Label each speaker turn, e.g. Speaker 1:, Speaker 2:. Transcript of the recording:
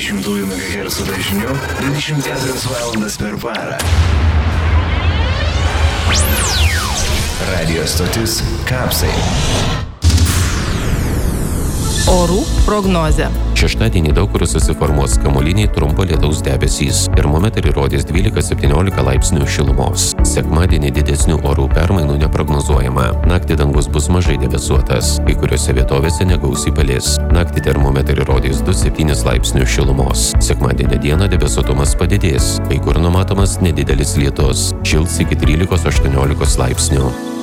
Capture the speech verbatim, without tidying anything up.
Speaker 1: šimtųjų megahercų dažniu dvidešimt keturias valandas per parą. Radio stotis Kapsai.
Speaker 2: Orų prognozė.
Speaker 3: Šeštadienį daug kur susiformuos kamuoliniai trumpo lietaus debesys. Termometrai rodys dvylika septyniolika laipsnių šilumos. Sekmadienį didesnių orų permainų neprognozuojama. Naktį dangus bus mažai debesuotas. Kai kuriuose vietovėse negausiai palis. Naktį termometrai rodys du septynis laipsnių šilumos. Sekmadienio dieną debesuotumas padidės. Kai kur numatomas nedidelis lietus. Šils iki trylikos aštuoniolikos laipsnių.